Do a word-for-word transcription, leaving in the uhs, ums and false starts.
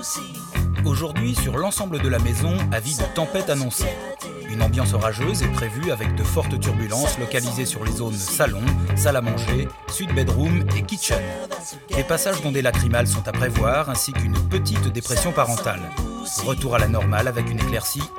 Aujourd'hui, sur l'ensemble de la maison, avis de tempête annoncée. Une ambiance orageuse est prévue avec de fortes turbulences localisées sur les zones salon, salle à manger, suite bedroom et kitchen. Des passages d'ondées lacrymales sont à prévoir ainsi qu'une petite dépression parentale. Retour à la normale avec une éclaircie